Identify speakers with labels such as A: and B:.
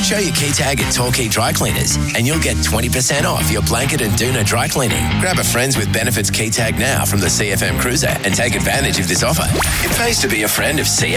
A: Show your key tag at Torquay Dry Cleaners and you'll get 20% off your blanket and doona dry cleaning. Grab a Friends with Benefits key tag now from the CFM Cruiser and take advantage of this offer. It pays to be a friend of CFM.